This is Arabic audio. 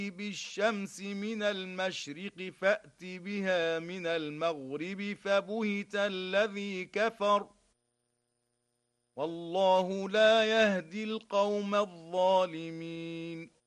بالشمس من المشرق فأت بها من المغرب فبهت الذي كفر والله لا يهدي القوم الظالمين